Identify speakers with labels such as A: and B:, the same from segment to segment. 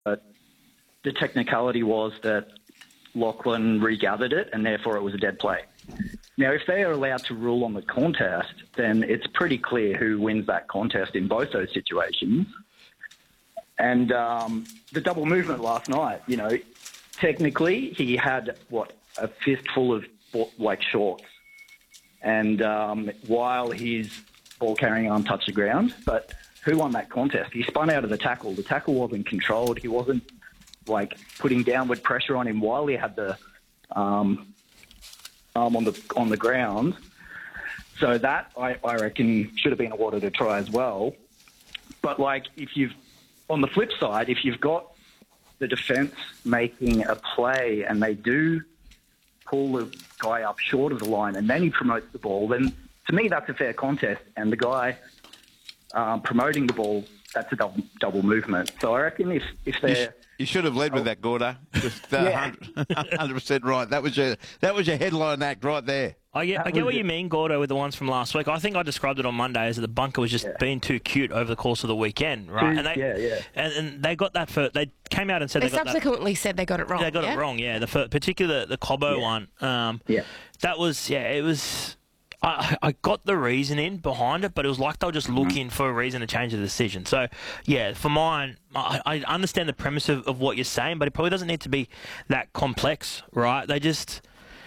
A: But the technicality was that Lachlan regathered it, and therefore it was a dead play. Now, if they are allowed to rule on the contest, then it's pretty clear who wins that contest in both those situations. And the double movement last night, technically he had, a fistful of, shorts. And while his ball-carrying arm touched the ground, but who won that contest? He spun out of the tackle. The tackle wasn't controlled. He wasn't, putting downward pressure on him while he had the arm on the ground. So that, I reckon, should have been awarded a try as well. But, on the flip side, if you've got the defence making a play and they do pull the guy up short of the line and then he promotes the ball, then to me that's a fair contest. And the guy promoting the ball, that's a double movement. So I reckon if they're...
B: You should have led with that, Gordo. Just 100% right. That was your headline act right there.
C: I get what you mean, Gordo, with the ones from last week. I think I described it on Monday as that the bunker was just being too cute over the course of the weekend, right? And they got that for. They came out and said
D: they subsequently said they got it wrong.
C: They got it wrong, yeah. Particularly the Cobbo one. That was it was. I got the reasoning behind it, but it was like they were just looking for a reason to change the decision. So, for mine, I understand the premise of what you're saying, but it probably doesn't need to be that complex, right? They just...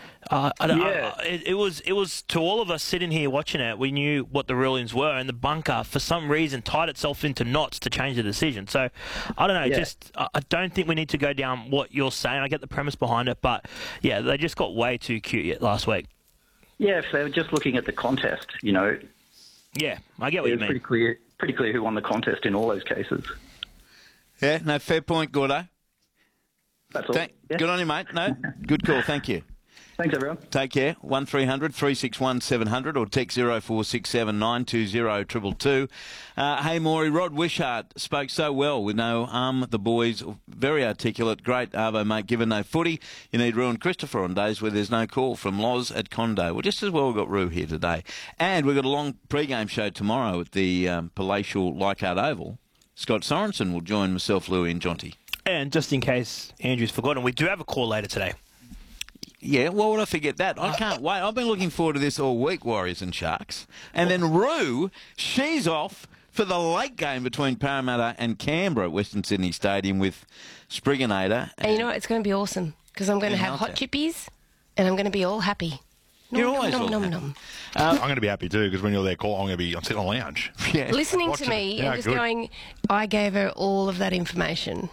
C: It was to all of us sitting here watching it, we knew what the rulings were, and the bunker, for some reason, tied itself into knots to change the decision. So, I don't know, I don't think we need to go down what you're saying. I get the premise behind it, but, they just got way too cute last week.
A: Yeah, if they were just looking at the contest,
C: Yeah, I get what you mean.
A: Pretty clear who won the contest in all those cases.
B: Yeah, no, fair point, Gordo.
A: That's all.
B: Good on you, mate. No, good call. Thank you.
A: Thanks, everyone.
B: Take care. 1300 361 700 or text 0467 920 222. Hey, Maury, Rod Wishart spoke so well with no the boys, very articulate, great Arvo, mate, given no footy. You need Rue and Christopher on days where there's no call from Loz at Condo. Well, just as well we've got Rue here today. And we've got a long pre-game show tomorrow at the palatial Leichhardt Oval. Scott Sorensen will join myself, Louie and Jonty.
C: And just in case Andrew's forgotten, we do have a call later today.
B: Yeah, well, would I forget that? I can't wait. I've been looking forward to this all week, Warriors and Sharks. And then Rue, she's off for the late game between Parramatta and Canberra at Western Sydney Stadium with Sprigginator.
D: And you know what? It's going to be awesome because I'm going to have hot chippies and I'm going to be all happy.
B: You're always
D: nom,
B: happy.
D: nom.
E: I'm going to be happy too because when you're there, I'm sitting on the lounge.
B: Yeah.
D: Listening to me and just going, I gave her all of that information.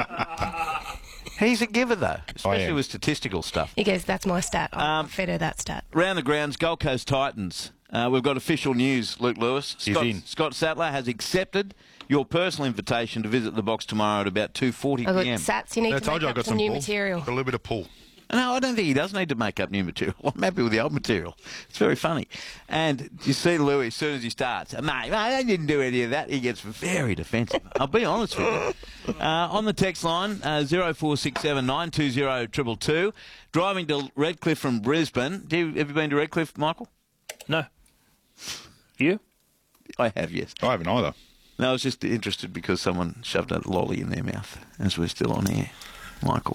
B: He's a giver, though, especially with statistical stuff.
D: He goes, that's my stat. I fed her that stat.
B: Round the grounds, Gold Coast Titans. We've got official news, Luke Lewis. Scott Sattler has accepted your personal invitation to visit the box tomorrow at about 2:40 p.m.
D: Sats, you need to make up some new material.
E: Got a little bit of pull.
B: No, I don't think he does need to make up new material. I'm happy with the old material. It's very funny. And you see Louis, as soon as he starts, mate, I didn't do any of that. He gets very defensive. I'll be honest with you. On the text line, 0467 920 222. Driving to Redcliffe from Brisbane. Have you been to Redcliffe, Michael?
C: No. You?
B: I have, yes.
E: I haven't either.
B: No, I was just interested because someone shoved a lolly in their mouth as we're still on air. Michael.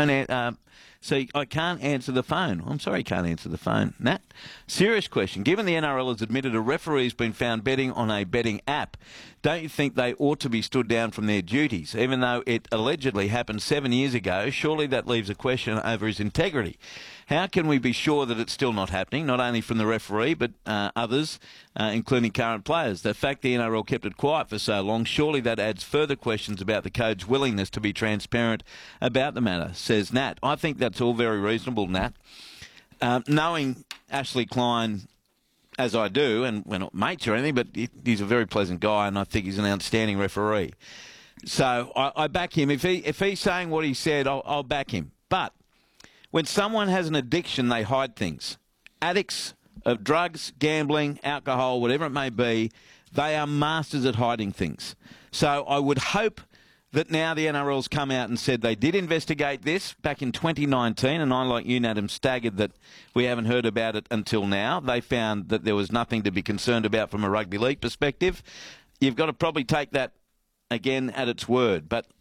B: So I can't answer the phone. I'm sorry I can't answer the phone. Nat, serious question. Given the NRL has admitted a referee's been found betting on a betting app, don't you think they ought to be stood down from their duties? Even though it allegedly happened 7 years ago, surely that leaves a question over his integrity. How can we be sure that it's still not happening, not only from the referee but others, including current players? The fact the NRL kept it quiet for so long, surely that adds further questions about the code's willingness to be transparent about the matter, says Nat. I think that's all very reasonable, Nat. Knowing Ashley Klein as I do, and we're not mates or anything, but he's a very pleasant guy and I think he's an outstanding referee. So I back him. If he's saying what he said, I'll back him. But when someone has an addiction, they hide things. Addicts of drugs, gambling, alcohol, whatever it may be, they are masters at hiding things. So I would hope that now the NRL's come out and said they did investigate this back in 2019, and I, like you, Nat, am staggered that we haven't heard about it until now. They found that there was nothing to be concerned about from a rugby league perspective. You've got to probably take that again at its word. But